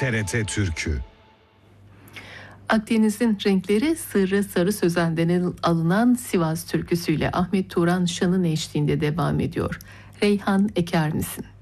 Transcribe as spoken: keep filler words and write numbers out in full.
T R T Türkü. Akdeniz'in renkleri Sırrı Sarı Sözen'den alınan Sivas türküsüyle Ahmet Turan Şan'ın eşliğinde devam ediyor. Reyhan eker misin?